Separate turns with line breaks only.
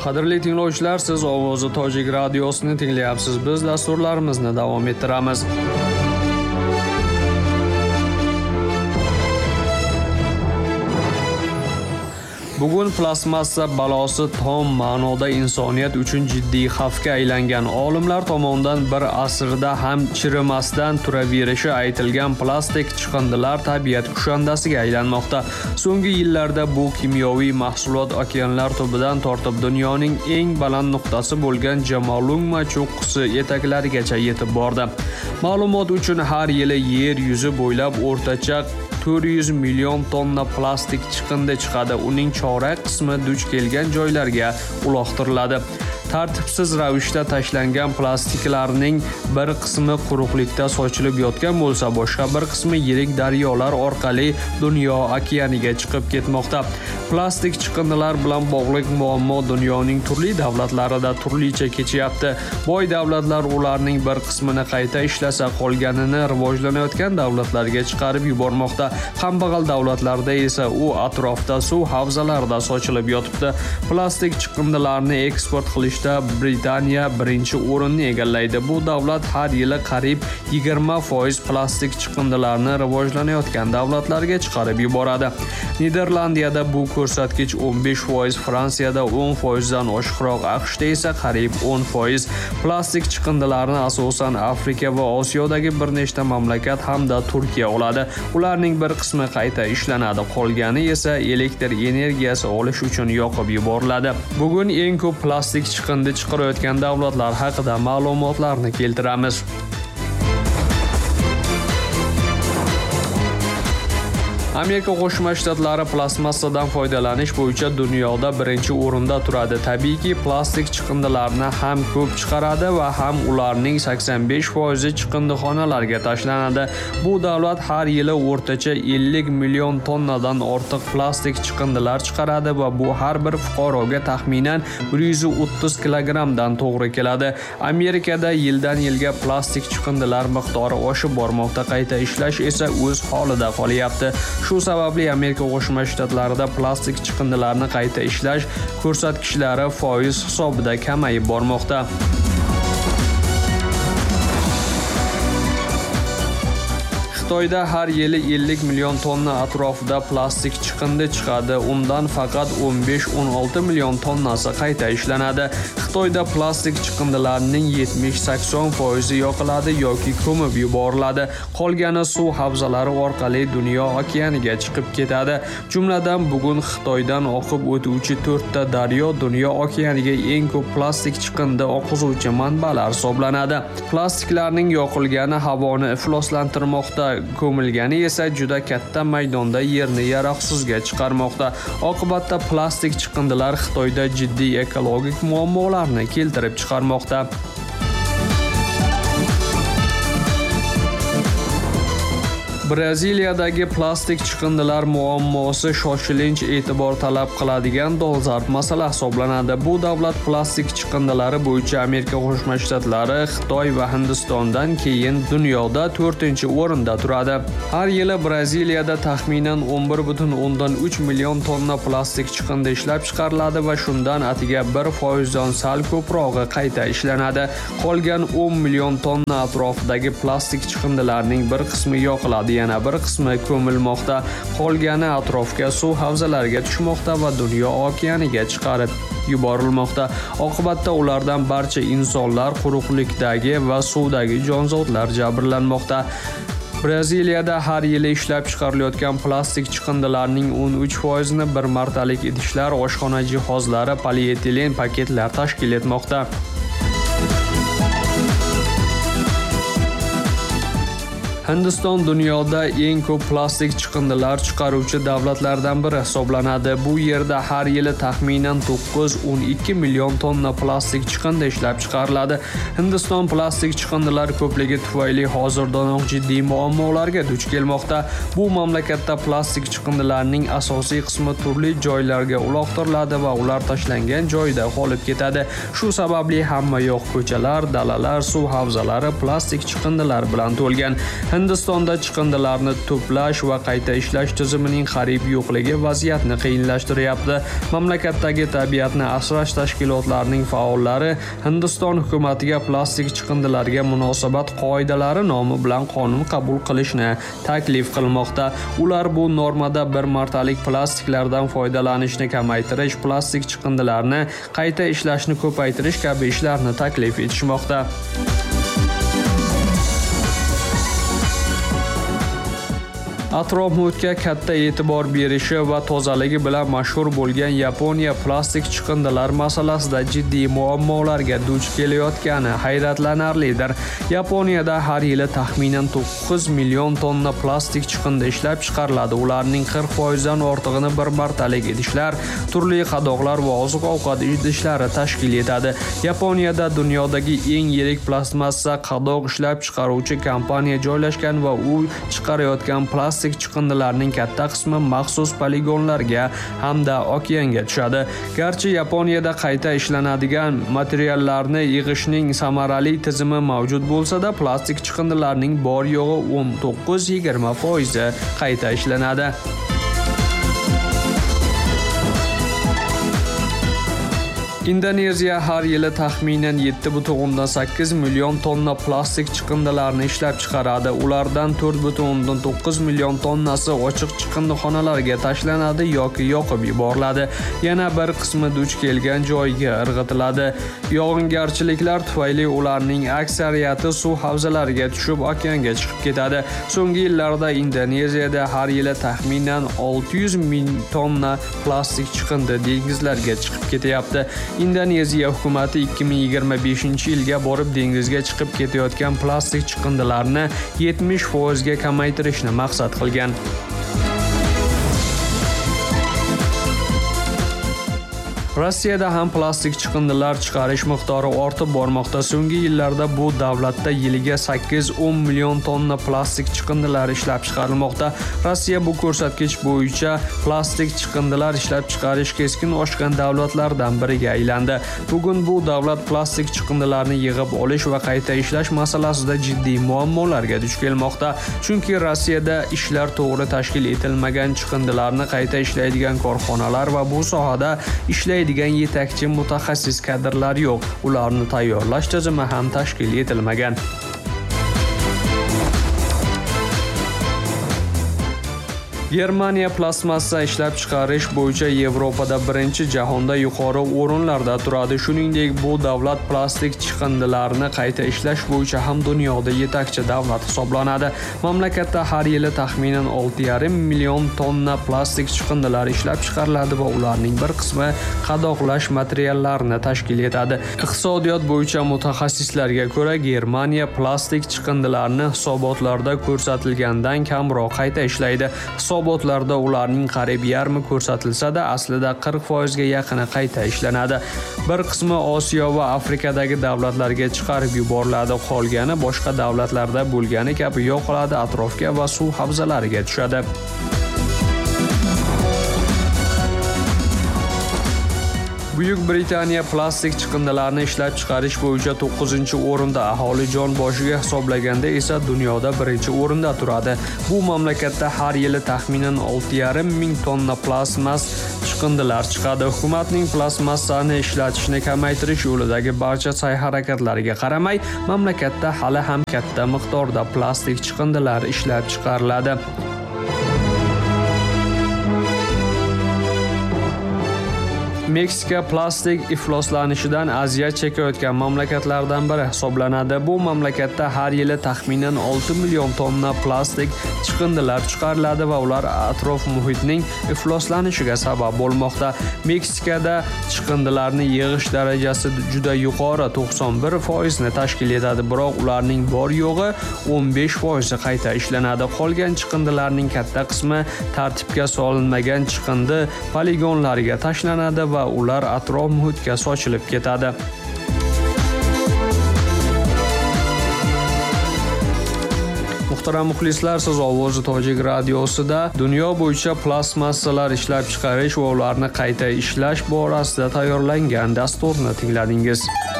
Qadrli tinglovchilar, siz Ovozi Tojik radiosini tinglayapsiz. Biz dasturlarimizni davom ettiramiz. Bugun plastmassa balosi tom ma'noda insoniyat uchun jiddiy xavfga aylangan. Olimlar tomonidan bir asrda ham chirimasdan turaverishi aytilgan plastik chiqindilar tabiat kushandasiga aylanmoqda. So'nggi yillarda bu kimyoviy mahsulot okeanlar tubidan tortib dunyoning eng baland nuqtasi bo'lgan Jamolungma cho'qqisi etaklarigacha yetib bordi. Ma'lumot uchun har yili yer yuzi bo'ylab o'rtacha 400 million tonna plastik chiqindi chiqadi. Uning chorak qismi duch kelgan joylarga uloqtiriladi. Tartibsiz ravishda tashlangan plastiklarning bir qismi quruqlikda sochilib yotgan bo'lsa, boshqa bir qismi yirik daryolar orqali dunyo okeaniga chiqib ketmoqda. Plastik chiqindilar bilan bog'liq muammo dunyoning turli davlatlarida turlicha kechyapti. Boy davlatlar ularning bir qismini qayta ishlasa, qolganini rivojlanayotgan davlatlarga chiqarib yubormoqda. Kambag'al davlatlarda esa u atrofda suv havzalarida sochilib yotibdi. Plastik chiqindilarni eksport qilishda Britaniya birinchi o'rinni egallaydi. Bu davlat har yili qariyb 20% plastik chiqindilarni rivojlanayotgan davlatlarga chiqarib yuboradi. Niderlandiyada bu ko'rsatkich 15%, Fransiyada 10% dan oshiqroq, AQShda esa qariyb 10%. Plastik chiqindilarni asosan Afrika va Osiyodagi bir nechta mamlakat hamda Turkiya oladi. Ularning bir qismi qayta ishlanadi, qolgani esa elektr energiyasi olish uchun yoqib yuboriladi. Bugun eng ko'p plastik chiqindi chiqarayotgan davlatlar haqida ma'lumotlarni keltiramiz. Amerika Qo'shma Shtatlari plastmassadan foydalanish bo'yicha dunyoda birinchi o'rinda turadi. Tabiiyki, plastik chiqindilarni ham ko'p chiqaradi va ham ularning 85% chiqindixonalarga tashlanadi. Bu davlat har yili o'rtacha 50 million tonnadan ortiq plastik chiqindilar chiqaradi va bu har bir fuqaroga taxminan 130 kilogramdan to'g'ri keladi. Amerikada yildan yilga plastik chiqindilar miqdori oshib bormoqda, qayta ishlash esa o'z holida qolyapti. Shu sababli Amerika Qo'shma Shtatlarida plastik chiqindilarni qayta ishlash ko'rsatkichlari foiz hisobida kamayib bormoqda. Xitoyda har yili 50 million tonna atrofida plastik chiqindi chiqadi. Undan faqat 15-16 million tonnasi qayta ishlanadi. Xitoyda plastik chiqindilarning 70-80% yoqiladi yoki ko'mib yuboriladi. Qolgani suv havzalari orqali dunyo okeaniga chiqib ketadi. Jumladan bugun Xitoydan oqib o'tuvchi 4 ta daryo dunyo okeaniga eng ko'p plastik chiqindi oqizuvchi manbalar hisoblanadi. Plastiklarning yoqilgani havoni ifloslantirmoqda, ko'milgani esa juda katta maydonda yerni yaroqsizga chiqarmoqda. Oqibatda plastik chiqindilar Xitoyda jiddiy ekologik muammolarni keltirib chiqarmoqda. Braziliyadagi plastik chiqindilar muammosi shoshilinch e'tibor talab qiladigan dolzarb masala hisoblanadi. Bu davlat plastik chiqindilari bo'yicha Amerika Qo'shma Shtatlari, Xitoy va Hindistondan keyin dunyoda 4-o'rinda turadi. Har yili Braziliyada taxminan 11,3 million tonna plastik chiqindi ishlab chiqariladi va shundan atiga 1% dan sal ko'prog'i qayta ishlanadi. Qolgan 10 million tonna atrofidagi plastik chiqindilarning bir qismi yoqiladi, yana bir qismi ko'milmoqda, qolgani atrofga suv havzalariga tushmoqda va dunyo okeaniga chiqarib yuborilmoqda. Oqibatda ulardan barcha insonlar, quruqlikdagi va suvdagi jonzotlar jabrlanmoqda. Braziliyada har yili ishlab chiqarilayotgan plastik chiqindilarning 13%ni bir martalik idishlar, oshxona jihozlari, polietilen paketlar tashkil etmoqda. Hindiston dunyoda eng ko'p plastik chiqindilar chiqaruvchi davlatlardan biri hisoblanadi. Bu yerda har yili taxminan 9-12 million tonna plastik chiqindi ishlab chiqariladi. Hindiston plastik chiqindilar ko'pligi tufayli hozirdanoq jiddiy muammolarga duch kelmoqda. Bu mamlakatda plastik chiqindilarning asosiy qismi turli joylarga uloqtiriladi va ular tashlangan joyda qolib ketadi. Shu sababli hamma yoq ko'chalar, dalalar, suv havzalari plastik chiqindilar bilan to'lgan. Hindistonda chiqindilarni to'plash va qayta ishlash tizimining qariyb yo'qligi vaziyatni qiyinlashtiryapti. Mamlakatdagi tabiatni asrash tashkilotlarining faollari Hindiston hukumatiga plastik chiqindilarga munosabat qoidalari nomi bilan qonun qabul qilishni taklif qilmoqda. Ular bu normada bir martalik plastiklardan foydalanishni kamaytirish, plastik chiqindilarni qayta ishlashni ko'paytirish kabi ishlarni taklif etishmoqda. Atrof-muhitga katta e'tibor berishi va tozaligi bilan mashhur bo'lgan Yaponiya plastik chiqindilar masalasida jiddiy muammolarga duch kelayotgani hayratlanarlidir. Yaponiyada har yili taxminan 9 million tonna plastik chiqindi ishlab chiqariladi. Ularning 40% dan ortig'ini bir martalik idishlar, turli qadoqlar va oziq-ovqat idishlari tashkil etadi. Yaponiyada dunyodagi eng yirik plastmassa qadoq ishlab chiqaruvchi kompaniya joylashgan va u chiqarayotgan plastik chiqindilarning katta qismi maxsus poligonlarga hamda okeanga tushadi. Garchi Yaponiyada qayta ishlanadigan materiallarni yig'ishning samarali tizimi mavjud bo'lsa-da, plastik chiqindilarning bor yo'g'i 19-20% qayta ishlanadi. Indoneziya har yili taxminan 7,8 million tonna plastik chiqindilarni ishlab chiqaradi. Ulardan 4,9 million tonnasi ochiq chiqindixonalarga tashlanadi yoki yoqib yuboriladi. Yana bir qismi duch kelgan joyga irg'itiladi. Yog'ingarchiliklar tufayli ularning aksariyati suv havzalariga tushib okeanga chiqib ketadi. So'nggi yillarda Indoneziyada har yili taxminan 600 ming tonna plastik chiqindi dengizlarga chiqib ketyapti. Indoneziya hukumati 2025-yilga borib dengizga chiqib ketayotgan plastik chiqindilarni 70% ga kamaytirishni maqsad qilgan. Rossiyada ham plastik chiqindilar chiqarish miqdori ortib bormoqda. So'nggi yillarda bu davlatda yiliga 8-10 million tonna plastik chiqindilar ishlab chiqarilmoqda. Rossiya bu ko'rsatkich bo'yicha plastik chiqindilar ishlab chiqarish keskin oshgan davlatlardan biriga aylandi. Bugun bu davlat plastik chiqindilarni yig'ib olish va qayta ishlash masalasida jiddiy muammolarga duch kelmoqda. Chunki Rossiyada ishlar to'g'ri tashkil etilmagan, chiqindilarni qayta ishlaydigan korxonalar va bu sohada ishlaydigan yetakchi mutaxassis kadrlar yo'q. Ularni tayyorlash tizimi ham tashkil etilmagan. Germaniya plastmassa ishlab chiqarish bo'yicha Yevropada birinchi, jahonda yuqori o'rinlarda turadi. Shuningdek, bu davlat plastik chiqindilarni qayta ishlash bo'yicha ham dunyoda yetakchi davlat hisoblanadi. Mamlakatda har yili taxminan 6,5 million tonna plastik chiqindilar ishlab chiqariladi va ularning bir qismi qadoqlash materiallarini tashkil etadi. Iqtisodiyot bo'yicha mutaxassislarga ko'ra, Germaniya plastik chiqindilarni hisobotlarda ko'rsatilgandan kamroq qayta ishlaydi. Hisobotlarda ularning qariyb yarmi ko'rsatilsa-da, aslida 40% ga yaqini qayta ishlanadi. Bir qismi Osiyo va Afrikadagi davlatlarga chiqarib yuboriladi, qolgani boshqa davlatlarda bo'lgani kabi yoqiladi, atrofga va suv havzalariga tushadi. Buyuk Britaniya plastik chiqindilarni ishlab chiqarish bo'yicha 9-o'rinda, aholi jon boshiga hisoblaganda esa dunyoda 1-o'rinda turadi. Bu mamlakatda har yili taxminan 6,5 ming tonna plastmas chiqindilar chiqadi. Hukumatning plastmassani ishlatishni kamaytirish yo'lidagi barcha sa'y-harakatlariga qaramay, mamlakatda hali ham katta miqdorda plastik chiqindilar ishlab chiqariladi. Meksika plastik ifloslanishidan aziyat chekayotgan mamlakatlardan biri hisoblanadi. Bu mamlakatda har yili taxminan 6 million tonna plastik chiqindilar chiqariladi va ular atrof muhitning ifloslanishiga sabab bo'lmoqda. Meksikada chiqindilarni yig'ish darajasi juda yuqori, 91% ni tashkil etadi, biroq ularning bor yo'g'i 15% qayta ishlanadi. Qolgan chiqindilarning katta qismi tartibga solinmagan chiqindi poligonlariga tashlanadi va ular atrof muhitga sochilib ketadi. Muhtaram muxlislar, siz Ovozi Tojik radiosida dunyo bo'yicha plastmassalar ishlab chiqarish va ularni qayta ishlash borasida tayyorlangan dasturni tingladingiz.